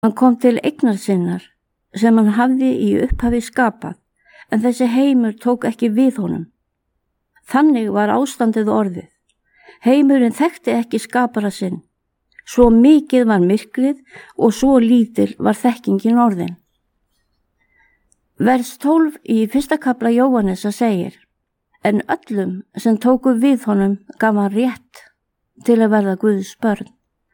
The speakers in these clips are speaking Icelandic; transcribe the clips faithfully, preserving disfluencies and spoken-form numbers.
Hann kom til eignar sinnar sem hann hafði í upphafi skapað, en þessi heimur tók ekki við honum. Þannig var ástandið orðið. Heimurinn þekkti ekki skapara sinn. Svo mikið var myrkrið og svo lítil var þekkingin orðin. Vers tólf í fyrsta kafla Jóhannesar segir: En öllum sem tóku við honum gaf hann rétt til að verða Guðs börn.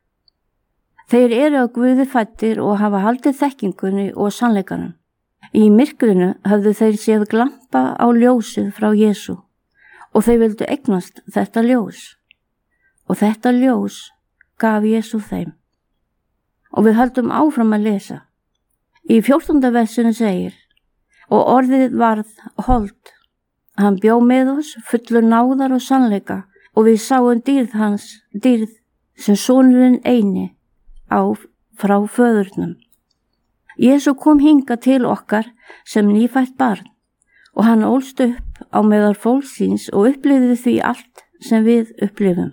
Þeir eru á Guði fæddir og hafa haldið þekkingunni og sannleikanum. Í myrkrinu höfðu þeir séð glampa á ljósið frá Jesú og þeir vildu eignast þetta ljós. Og þetta ljós gaf Jesú þeim. Og við höldum áfram að lesa. Í fjórtánda versinu segir: Og orðið varð hold. Hann bjó með oss fullur náðar og sannleika og við sáum dýrð hans, dýrð sem sonurinn eini á frá föðurnum. Jesú kom hingað til okkar sem nýfætt barn og hann ólst upp á meðal fólksins og upplifði því allt sem við upplifum.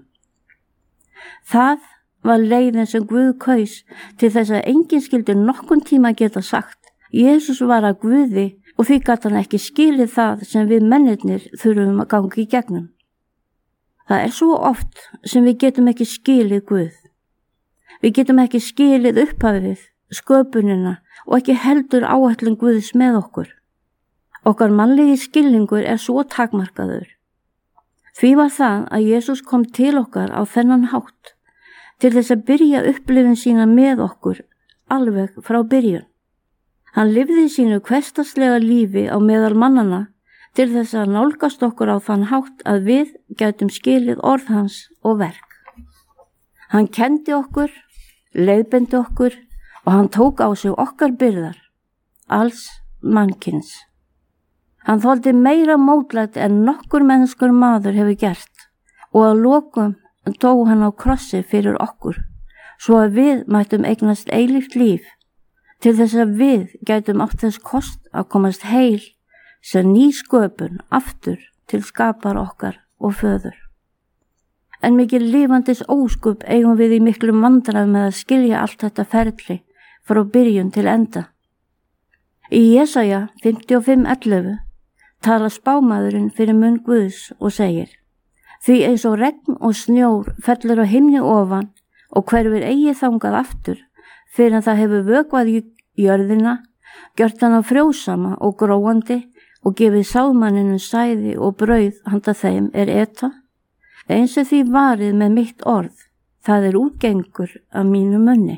Það var leiðin sem Guð kaus til þess að enginn skyldi nokkun tíma geta sagt: Jesús var að Guði og því gat hann ekki skilið það sem við mennirnir þurfum að ganga í gegnum. Það er svo oft sem við getum ekki skilið Guð. Við getum ekki skilið upphafið, sköpunina og ekki heldur áætlun Guðs með okkur. Okkar mannlegi skilningur er svo takmarkaður. Því var það að Jesús kom til okkar á þennan hátt, til þess að byrja upplifun sína með okkur alveg frá byrjun. Hann lifði sínu hversdagslega lífi á meðal mannana til þess að nálgast okkur á þann hátt að við gætum skilið orð hans og verk. Hann kenndi okkur, leiðbeindi okkur og hann tók á sig okkar byrðar, alls mannkyns. Hann þoldi meira mótlæti en nokkur mennskur maður hefur gert og að lokum dó hann á krossi fyrir okkur, svo að við mættum eignast eilíft líf, til þess að við gætum átt þess kost að komast heil sem ný sköpun aftur til skapar okkar og föður. En mikil lifandis óskup eigum við í miklum vandræðum með að skilja allt þetta ferli frá byrjun til enda. Í Jesaja fimmtíu og fimm ellefu tala spámaðurinn fyrir munn Guðs og segir: Því eins og regn og snjór fellur á himni ofan og hverfur eigi þangað aftur fyrir að það hefur vökvað í jörðina, gjört hann á frjósama og gróandi og gefið sáðmanninu sæði og brauð handa þeim er eta, eins og því varið með mitt orð, það er útgengur af mínu munni.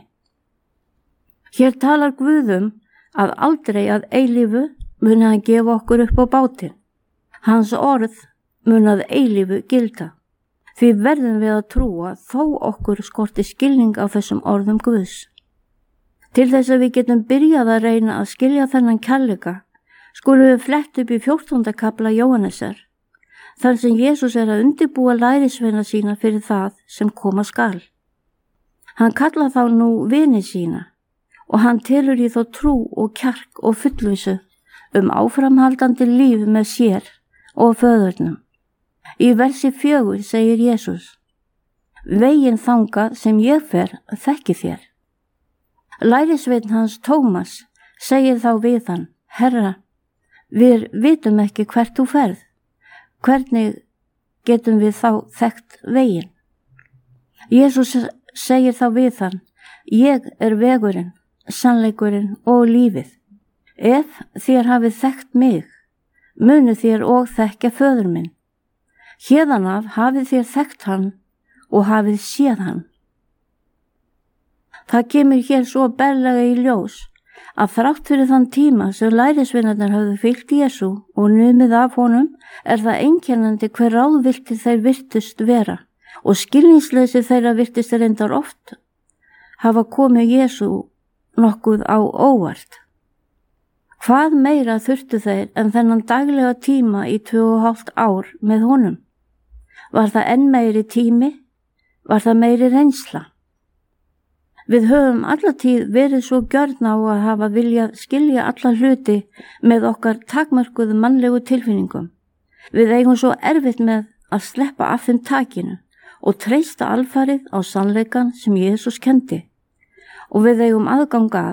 Hér talar Guðum að aldrei að eilífu muni hann gefa okkur upp á bátinn. Hans orð mun að eilífu gilda. Því verðum við að trúa þó okkur skorti skilning á þessum orðum Guðs. Til þess að við getum byrjað að reyna að skilja þennan kærleika, skulum við flett upp í fjórtánda kafla Jóhannesar, þar sem Jesús er að undirbúa lærisveina sína fyrir það sem koma skal. Hann kallar þá nú vini sína og hann telur í þó trú og kjark og fullvissu um áframhaldandi líf með sér og föðurnum. Í versi fjögur segir Jesús: Veginn þangað sem ég fer þekki þér. Lærisveinn hans Tómas segir þá við hann: Herra, við vitum ekki hvert þú ferð. Hvernig getum við þá þekkt veginn? Jesús segir þá við hann: Ég er vegurinn, sannleikurinn og lífið. Ef þér hafið þekkt mig, munu þér og þekkja föður minn. Héðan af hafið þér þekkt hann og hafið séð hann. Það kemur hér svo berlega í ljós að þrátt fyrir þann tíma sem lærisveinarnir höfðu fylgt Jesú og numið af honum er það einkennandi hver ráðvilltir þeir virtust vera og skilningsleysi þeirra virtist reyndar oft hafa komið Jesú nokkuð á óvart. Hvað meira þurftu þeir en þennan daglega tíma í tvö og hálft ár með honum? Var það enn meiri tími? Var það meiri reynsla? Við höfum allatíð verið svo gjörn á að hafa viljað skilja alla hluti með okkar takmörkuðu mannlegu tilfinningum. Við eigum svo erfitt með að sleppa af þeim takinu og treysta alfarið á sannleikan sem Jesús kendi og við eigum aðgang að